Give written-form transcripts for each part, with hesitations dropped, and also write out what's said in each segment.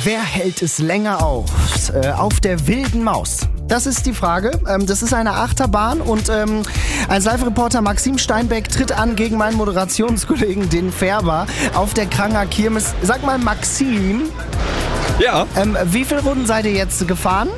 Wer hält es länger aus? Auf der wilden Maus? Das ist die Frage. Das ist eine Achterbahn und als Live-Reporter Maxim Steinbeck tritt an gegen meinen Moderationskollegen, den Färber, auf der Kranger Kirmes. Sag mal, Maxim. Ja. Wie viele Runden seid ihr jetzt gefahren?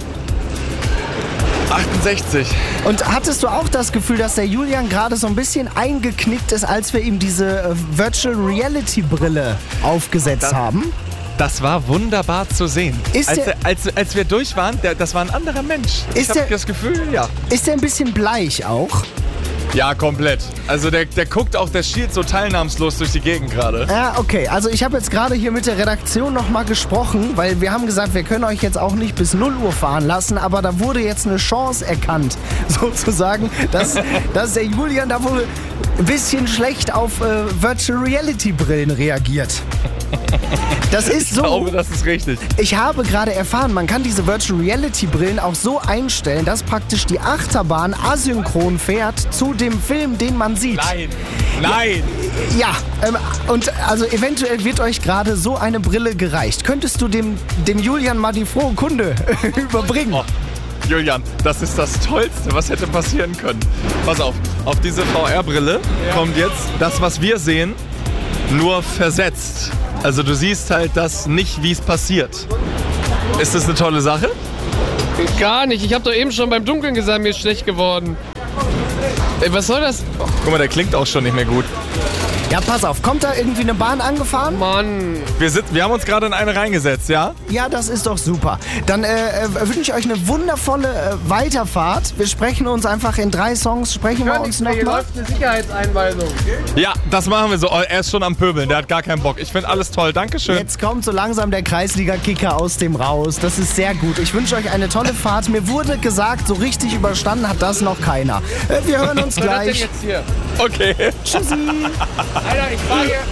68. Und hattest du auch das Gefühl, dass der Julian gerade so ein bisschen eingeknickt ist, als wir ihm diese Virtual Reality Brille aufgesetzt haben? Das war wunderbar zu sehen. Als wir durch waren, das war ein anderer Mensch. Ich habe das Gefühl, ja. Ist der ein bisschen bleich auch? Ja, komplett. Also der guckt auch, der schielt so teilnahmslos durch die Gegend gerade. Ja, okay. Also ich habe jetzt gerade hier mit der Redaktion nochmal gesprochen, weil wir haben gesagt, wir können euch jetzt auch nicht bis 0 Uhr fahren lassen, aber da wurde jetzt eine Chance erkannt, sozusagen, dass der Julian da wohl ein bisschen schlecht auf Virtual Reality Brillen reagiert. Das ist so. Ich glaube, das ist richtig. Ich habe gerade erfahren, man kann diese Virtual Reality Brillen auch so einstellen, dass praktisch die Achterbahn asynchron fährt zu dem Film, den man sieht. Nein! Ja, und also eventuell wird euch gerade so eine Brille gereicht. Könntest du dem Julian mal die frohe Kunde überbringen? Oh. Julian, das ist das Tollste, was hätte passieren können. Pass auf diese VR-Brille kommt jetzt das, was wir sehen, nur versetzt. Also du siehst halt das nicht, wie es passiert. Ist das eine tolle Sache? Gar nicht. Ich habe doch eben schon beim Dunkeln gesagt, mir ist schlecht geworden. Ey, was soll das? Guck mal, der klingt auch schon nicht mehr gut. Ja, pass auf. Kommt da irgendwie eine Bahn angefahren? Mann. Wir haben uns gerade in eine reingesetzt, ja? Ja, das ist doch super. Dann wünsche ich euch eine wundervolle Weiterfahrt. Wir sprechen uns einfach in 3 Songs. Sprechen wir uns Hier nochmal. läuft eine Sicherheitseinweisung. Ja, das machen wir so. Oh, er ist schon am Pöbeln, der hat gar keinen Bock. Ich finde alles toll, Dankeschön. Jetzt kommt so langsam der Kreisliga-Kicker aus dem raus. Das ist sehr gut. Ich wünsche euch eine tolle Fahrt. Mir wurde gesagt, so richtig überstanden hat das noch keiner. Wir hören uns Was ist das denn gleich. jetzt hier? Okay. Tschüssi. Alter, ich fahr hier.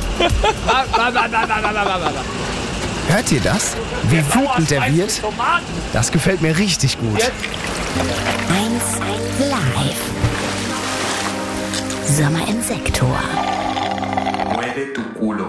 Hört ihr das? Wie wütend der wird? Das gefällt mir richtig gut. 1 Live. Sommer im Sektor. Mueve tu culo.